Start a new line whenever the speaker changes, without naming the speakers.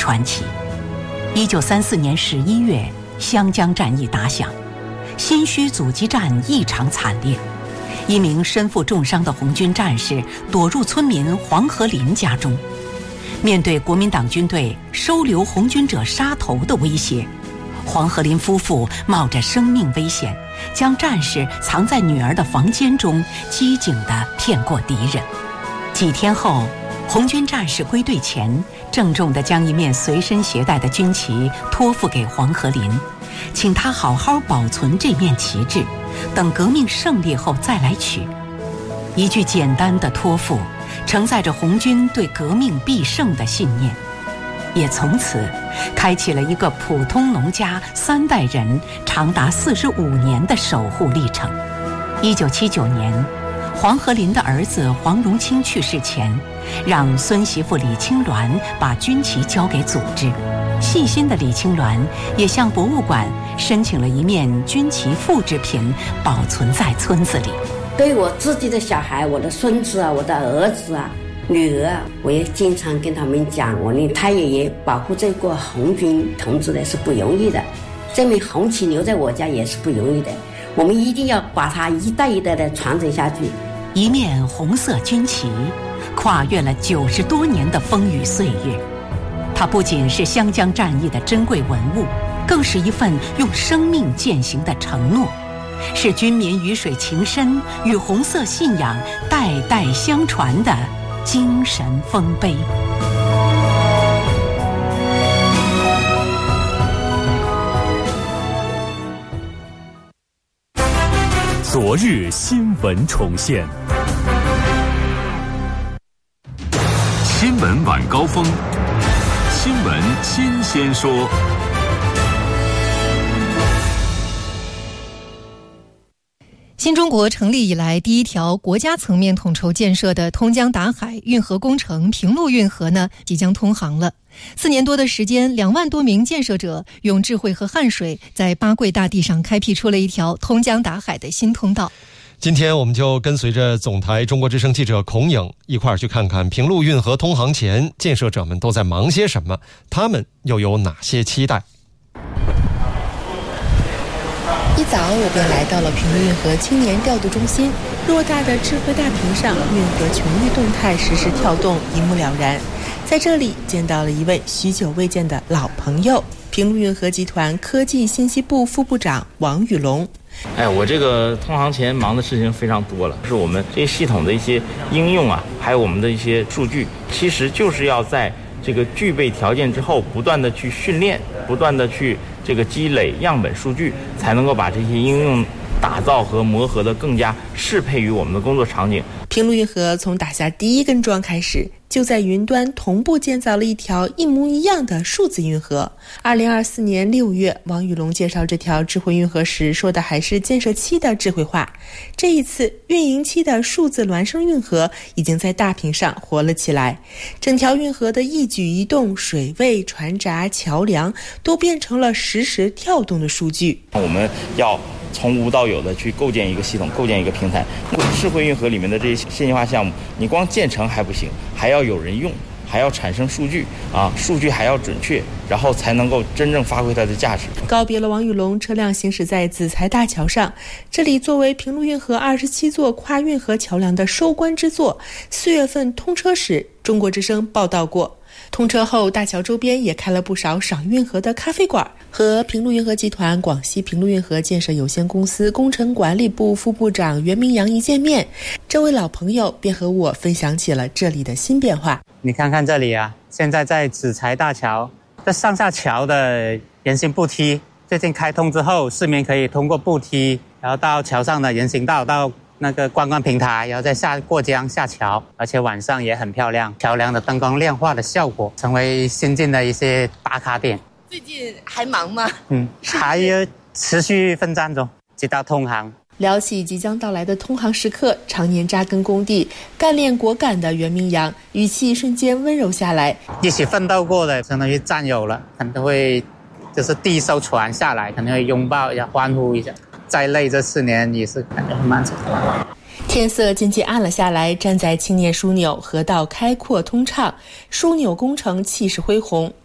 传奇。1934年11月，湘江战役打响，新圩阻击战异常惨烈，一名身负重伤的红军战士躲入村民黄河林家中。面对国民党军队收留红军者杀头的威胁，黄河林夫妇冒着生命危险，将战士藏在女儿的房间中，机警地骗过敌人。几天后，红军战士归队前，郑重地将一面随身携带的军旗托付给黄河林，请他好好保存这面旗帜，等革命胜利后再来取。一句简单的托付，承载着红军对革命必胜的信念，也从此开启了一个普通农家3代人长达45年的守护历程。1979年，黄河林的儿子黄荣清去世前，让孙媳妇李青鸾把军旗交给组织。细心的李青鸾也向博物馆申请了一面军旗复制品，保存在村子里。
对我自己的小孩，我的孙子啊，我的儿子啊，女儿啊，我也经常跟他们讲，我的太爷爷保护这个红军同志的是不容易的，这面红旗留在我家也是不容易的，我们一定要把它一代一代的传承下去。
一面红色军旗，跨越了90多年的风雨岁月。它不仅是湘江战役的珍贵文物，更是一份用生命践行的承诺，是军民鱼水情深与红色信仰代代相传的精神丰碑。
昨日新闻重现，新闻晚高峰，新闻新鲜说。
新中国成立以来第一条国家层面统筹建设的通江达海运河工程平陆运河呢，即将通航了。4年多的时间，2万多名建设者用智慧和汗水，在八桂大地上开辟出了一条通江达海的新通道。
今天我们就跟随着总台中国之声记者孔颖一块儿去看看平陆运河通航前建设者们都在忙些什么，他们又有哪些期待。
一早我便来到了平陆运河青年调度中心，偌大的智慧大屏上，运河全域动态实时跳动，一目了然。在这里见到了一位许久未见的老朋友，平陆运河集团科技信息部副部长王宇龙。
我这个通航前忙的事情非常多了，是我们这些系统的一些应用啊，还有我们的一些数据，其实就是要在这个具备条件之后，不断的去训练，不断的去这个积累样本数据，才能够把这些应用打造和磨合的更加适配于我们的工作场景。
平陆运河从打下第一根桩开始，就在云端同步建造了一条一模一样的数字运河。2024年6月，王宇龙介绍这条智慧运河时说的还是建设期的智慧化。这一次运营期的数字孪生运河已经在大屏上活了起来，整条运河的一举一动、水位、船闸、桥梁都变成了实时跳动的数据。
我们要从无到有的去构建一个系统，构建一个平台。智慧运河里面的这些现代化项目，你光建成还不行，还要有人用，还要产生数据啊，数据还要准确，然后才能够真正发挥它的价值。
告别了王宇龙，车辆行驶在子材大桥上，这里作为平陆运河27座跨运河桥梁的收官之作，4月份通车时，中国之声报道过。通车后，大桥周边也开了不少赏运河的咖啡馆。和平陆运河集团广西平陆运河建设有限公司工程管理部副部长袁明阳一见面，这位老朋友便和我分享起了这里的新变化。
你看看这里啊，现在在子材大桥，这上下桥的人行步梯最近开通之后，市民可以通过步梯，然后到桥上的人行道，到那个观光平台，然后再过江下桥，而且晚上也很漂亮，桥梁的灯光亮化的效果成为新进的一些打卡点。
最近还忙吗？
还持续奋战中，直到通航。
聊起即将到来的通航时刻，常年扎根工地、干练果敢的袁明阳语气瞬间温柔下来。
一起奋斗过的，相当于战友了，可能会就是第一艘船下来，可能会拥抱一下，欢呼一下。再累这4年也是感觉很漫长。
天色渐渐暗了下来，站在青年枢纽，河道开阔通畅，枢纽工程气势恢宏。